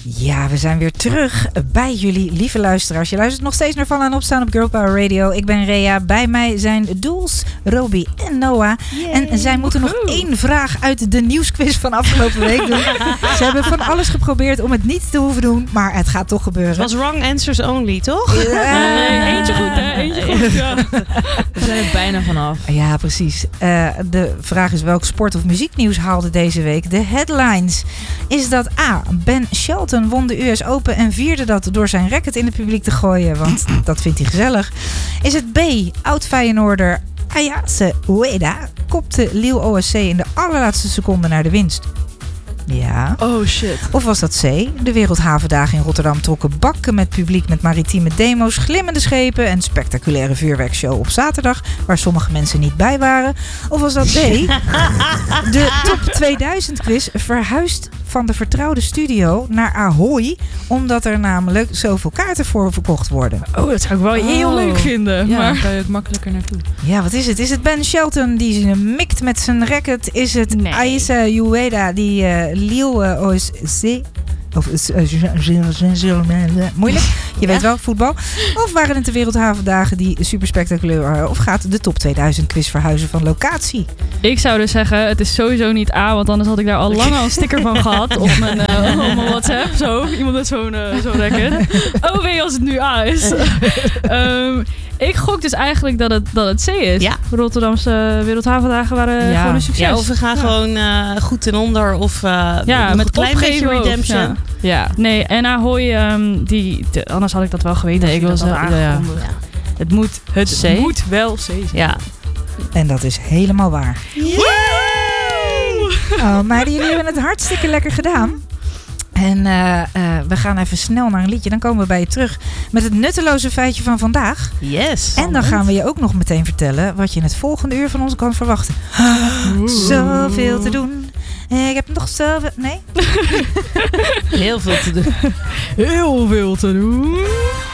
Ja, we zijn weer terug bij jullie, lieve luisteraars. Je luistert nog steeds naar Vallen en Opstaan op Girl Power Radio. Ik ben Rea. Bij mij zijn Doels, Roby en Noah. Yay. En zij moeten nog 1 vraag uit de nieuwsquiz van afgelopen week doen. Ze hebben van alles geprobeerd om het niet te hoeven doen, maar het gaat toch gebeuren. Het was wrong answers only, toch? Eentje goed, hè? Eentje goed, ja. We zijn er bijna vanaf. Ja, precies. De vraag is welk sport- of muzieknieuws haalde deze week de headlines? Is dat A. Ben Shelton won de US Open en vierde dat door zijn racket in het publiek te gooien, want dat vindt hij gezellig. Is het B. Oud-Feyenoorder Ayase Ueda kopte Lille OSC in de allerlaatste seconde naar de winst? Ja. Oh shit. Of was dat C? De Wereldhavendagen in Rotterdam trokken bakken met publiek met maritieme demo's, glimmende schepen en spectaculaire vuurwerkshow op zaterdag, waar sommige mensen niet bij waren. Of was dat D? De Top 2000 quiz verhuist van de vertrouwde studio naar Ahoy, omdat er namelijk zoveel kaarten voor verkocht worden. Oh, dat zou ik wel heel leuk vinden. Ja, maar daar kan je ook makkelijker naartoe. Ja, wat is het? Is het Ben Shelton die ze mikt met zijn racket? Is het Ayase Ueda die Lille OSC... Of moeilijk, je weet wel, voetbal. Of waren het de Wereldhavendagen die super spectaculair waren? Of gaat de Top 2000 quiz verhuizen van locatie? Ik zou dus zeggen, het is sowieso niet A, want anders had ik daar al lang al een sticker van gehad op mijn WhatsApp. Zo, iemand met zo'n racket. Oh wee, als het nu A is. Ik gok dus eigenlijk dat het C is. Ja. Rotterdamse Wereldhavendagen waren gewoon een succes. Ja, of we gaan gewoon goed ten onder of nog met een klein beetje redemption. Ja. Nee, en Ahoy, anders had ik dat wel geweten. Nee, ik was aangekondigd. Ja. Het moet wel C zijn. Ja. En dat is helemaal waar. Oh, meiden, jullie hebben het hartstikke lekker gedaan. En we gaan even snel naar een liedje. Dan komen we bij je terug met het nutteloze feitje van vandaag. Yes. En dan gaan we je ook nog meteen vertellen wat je in het volgende uur van ons kan verwachten. Zoveel te doen. Ik heb nog zoveel... Nee? Heel veel te doen. Heel veel te doen.